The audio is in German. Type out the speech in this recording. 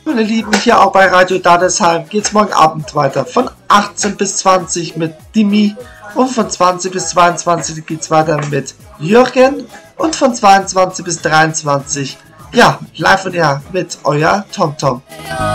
Meine Lieben, hier auch bei Radio Dadesheim geht's morgen Abend weiter. Von 18 bis 20 mit Dimi und von 20 bis 22 geht's weiter mit Jürgen und von 22 bis 23, ja, live und ja, mit euer TomTom.